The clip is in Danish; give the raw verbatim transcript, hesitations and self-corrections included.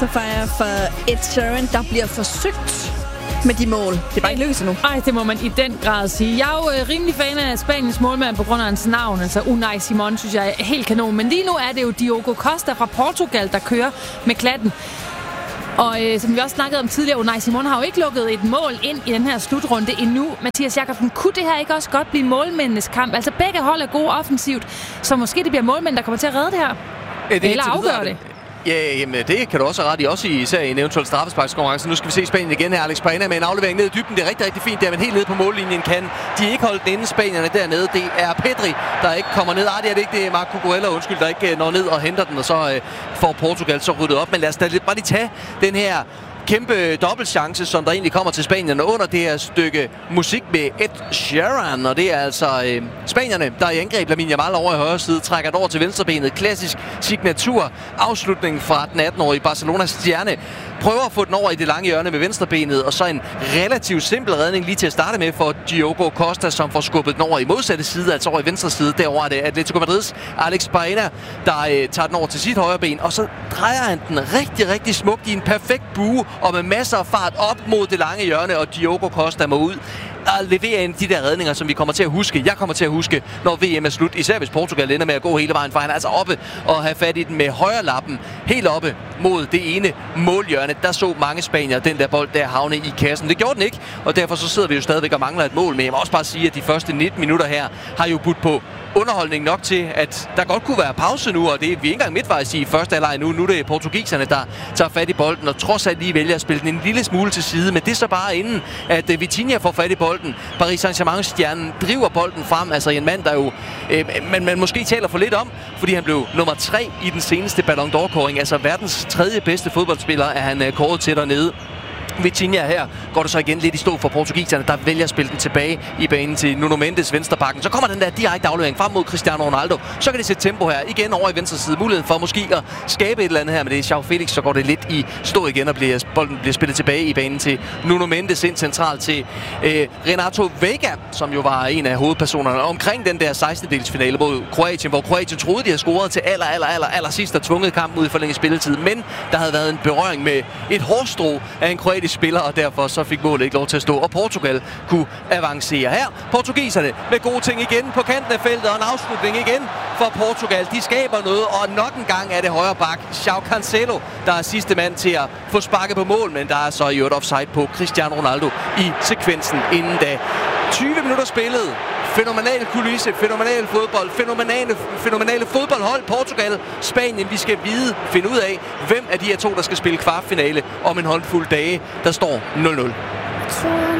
Sofia, for Ed Sheeran, der bliver forsøgt med de mål. Det er bare ikke lykkedes endnu. Ej, det må man i den grad sige. Jeg er jo øh, rimelig fan af Spaniens målmand på grund af hans navn. Altså Unai Simon synes jeg er helt kanon. Men lige nu er det jo Diogo Costa fra Portugal, der kører med klatten. Og øh, som vi også snakkede om tidligere, Unai Simon har jo ikke lukket et mål ind i den her slutrunde endnu. Mathias Jakobsen, kunne det her ikke også godt blive målmændenes kamp? Altså begge hold er gode offensivt, så måske det bliver målmænd, der kommer til at redde det her. Ja, det Eller afgøre det. Ja, jamen, det kan du også have ret i, også især i en eventuel straffesparkskonkurrence. Nu skal vi se Spanien igen her. Alex Baena med en aflevering ned i dybden. Det er rigtig, rigtig fint der, men helt nede på mållinjen kan de ikke holde den inde, spanierne dernede. Det er Pedri, der ikke kommer ned. Ej, det er det ikke. Det er Marco Cucurella, undskyld, der ikke når ned og henter den, og så øh, får Portugal så ryddet op. Men lad os da lidt bare lige tage den her kæmpe dobbeltchance, som der egentlig kommer til Spanien under det her stykke musik med Ed Sheeran. Og det er altså øh, spanierne, der i angreb. Lamine Yamal over i højre side trækker det over til venstrebenet. Klassisk signatur. Afslutning fra den atten-årige Barcelonas stjerne. Prøver at få den over i det lange hjørne med venstrebenet, og så en relativt simpel redning lige til at starte med for Diogo Costa, som får skubbet den over i modsatte side, altså over i venstre side. Derovre er det Atletico Madrids Alex Baena, der øh, tager den over til sit højre ben, og så drejer han den rigtig, rigtig smukt i en perfekt bue, og med masser af fart op mod det lange hjørne, og Diogo Costa må ud og levere en de der redninger, som vi kommer til at huske. Jeg kommer til at huske, når V M er slut. Især hvis Portugal ender med at gå hele vejen, for han er altså oppe og have fat i den med højre lappen. Helt oppe mod det ene målhjørne. Der så mange spanier den der bold der havne i kassen. Det gjorde den ikke, og derfor så sidder vi jo stadigvæk og mangler et mål. Men jeg må også bare sige, at de første nitten minutter her har jo budt på underholdning nok til, at der godt kunne være pause nu, og det er vi ikke engang midtvejs i første halvleg nu. Nu er det portugiserne, der tager fat i bolden, og trods alt lige vælger at spille den en lille smule til side. Men det er så bare inden, at Vitinha får fat i bolden. Paris Saint-Germain-stjernen driver bolden frem, altså en mand, der jo øh, man, man måske taler for lidt om, fordi han blev nummer tre i den seneste Ballon d'Or-kåring. Altså verdens tredje bedste fodboldspiller er han øh, kåret til dernede. Vitinha her går det så igen lidt i stå for portugiserne, der vælger at spille den tilbage i banen til Nuno Mendes venstrebakken. Så kommer den der direkte aflevering frem mod Cristiano Ronaldo. Så kan det sætte tempo her igen over i venstre side. Muligheden for måske at skabe et eller andet her, men det er João Felix, så går det lidt i stå igen, og bliver, bolden bliver spillet tilbage i banen til Nuno Mendes ind centralt til øh, Renato Vega, som jo var en af hovedpersonerne omkring den der sekstendedels finale mod Kroatien, hvor Kroatien troede, de havde scoret til aller, aller, aller, aller sidst og tvunget kampen ud i forlænget spilletid. Men der havde været en berøring med et hårstrå af en kroatisk spiller, og derfor så fik målet ikke lov til at stå, og Portugal kunne avancere her. Portugiserne med gode ting igen på kanten af feltet, og en afslutning igen for Portugal. De skaber noget, og nok en gang er det højre bak João Cancelo, der er sidste mand til at få sparket på mål, men der er så i øvrigt offside på Cristiano Ronaldo i sekvensen inden da. tyve minutter spillet. Fænomenal kulisse, fænomenal fodbold, fænomenale, fænomenale fodboldhold. Portugal, Spanien, vi skal vide, finde ud af, hvem af de her to, der skal spille kvartfinale om en håndfuld dage. Der står nul nul.